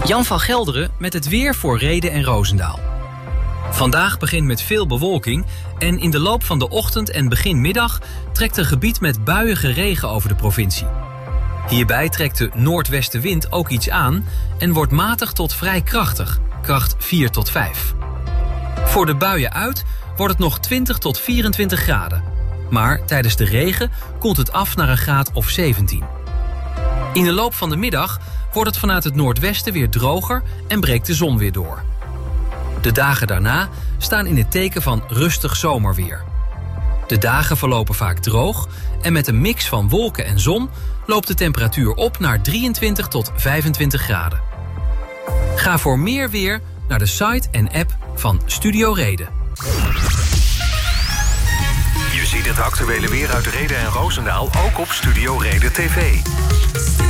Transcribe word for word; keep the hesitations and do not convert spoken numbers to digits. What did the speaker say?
Jan van Gelderen met het weer voor Rhede en Roosendaal. Vandaag begint met veel bewolking en in de loop van de ochtend en begin middag trekt een gebied met buiige regen over de provincie. Hierbij trekt de noordwestenwind ook iets aan en wordt matig tot vrij krachtig, kracht vier tot vijf. Voor de buien uit wordt het nog twintig tot vierentwintig graden. Maar tijdens de regen koelt het af naar een graad of zeventien. In de loop van de middag wordt het vanuit het noordwesten weer droger en breekt de zon weer door. De dagen daarna staan in het teken van rustig zomerweer. De dagen verlopen vaak droog en met een mix van wolken en zon loopt de temperatuur op naar drieëntwintig tot vijfentwintig graden. Ga voor meer weer naar de site en app van Studio Rhede. Je ziet het actuele weer uit Rhede en Roosendaal ook op Studio Rhede T V.